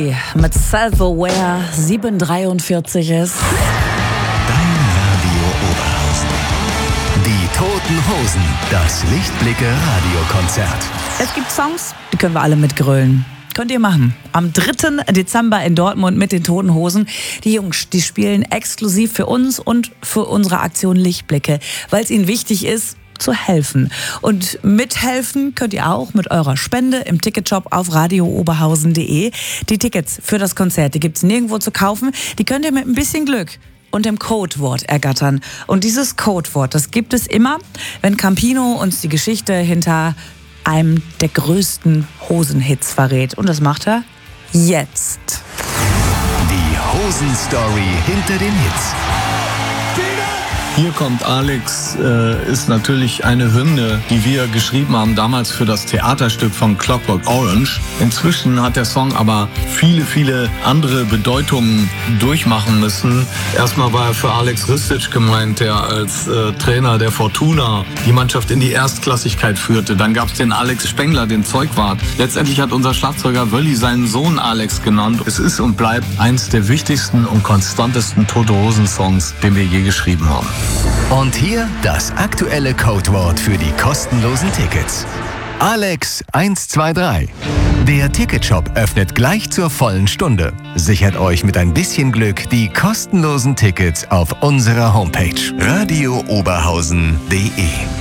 Mit Self-Aware 7:43 ist. Dein Radio Oberhausen. Die Toten Hosen, das Lichtblicke-Radiokonzert. Es gibt Songs, die können wir alle mitgrölen. Könnt ihr machen. Am 3. Dezember in Dortmund mit den Toten Hosen. Die Jungs, die spielen exklusiv für uns und für unsere Aktion Lichtblicke, weil es ihnen wichtig ist, zu helfen. Und mithelfen könnt ihr auch mit eurer Spende im Ticketshop auf radiooberhausen.de. Die Tickets für das Konzert, die gibt's nirgendwo zu kaufen. Die könnt ihr mit ein bisschen Glück und dem Codewort ergattern. Und dieses Codewort, das gibt es immer, wenn Campino uns die Geschichte hinter einem der größten Hosenhits verrät. Und das macht er jetzt. Die Hosen-Story hinter den Hits. Hier kommt Alex, ist natürlich eine Hymne, die wir geschrieben haben damals für das Theaterstück von Clockwork Orange. Inzwischen hat der Song aber viele, viele andere Bedeutungen durchmachen müssen. Erstmal war er für Alex Ristic gemeint, der als Trainer der Fortuna die Mannschaft in die Erstklassigkeit führte. Dann gab es den Alex Spengler, den Zeugwart. Letztendlich hat unser Schlagzeuger Wölli seinen Sohn Alex genannt. Es ist und bleibt eins der wichtigsten und konstantesten Tote Hosen-Songs, den wir je geschrieben haben. Und hier das aktuelle Codewort für die kostenlosen Tickets. Alex 123. Der Ticketshop öffnet gleich zur vollen Stunde. Sichert euch mit ein bisschen Glück die kostenlosen Tickets auf unserer Homepage radiooberhausen.de.